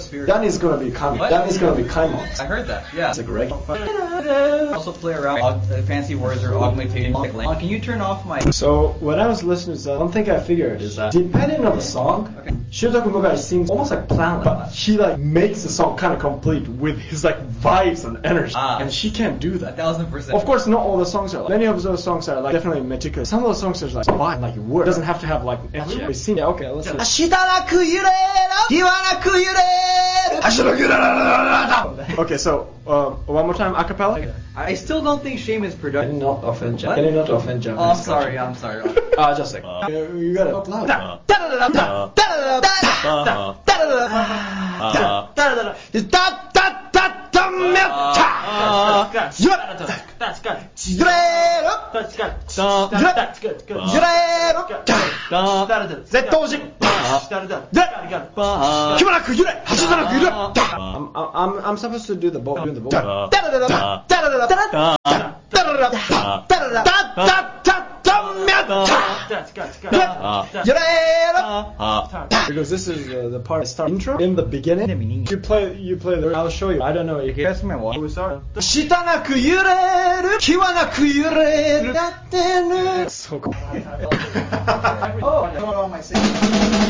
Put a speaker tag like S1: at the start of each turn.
S1: sphere.
S2: That is gonna be Kaimon.
S1: What?
S2: That is gonna be Kaimon.
S1: I heard that, yeah.
S2: It's like a regular.
S1: Also play around Fancy Words or augmentation. Can you turn off my...
S2: So when I was listening to that, one thing I figured is that depending on the song,
S1: Okay.
S2: Shirotaka Mugai sings almost like Planet, but he like makes the song kind of complete with his like vibes and energy, and she can't do that.
S1: 1000%.
S2: Of course, not all the songs are like. Many of those songs are like definitely meticulous. Some of those songs are like fine, like word. It doesn't have to have like energy. We sing. Yeah, okay, let's see. Okay, so one more time, acapella.
S1: I still don't think shame is productive.
S2: Can you not offend Japanese? Can you not offend Japanese?
S1: Oh, I'm sorry.
S2: Just a second. You gotta talk loud. I'm supposed to do the vocal. Because this is the part start intro in the beginning. You play the. I'll show you. I don't know. You can guess my what. So cool.
S1: Oh, I don't know my singing.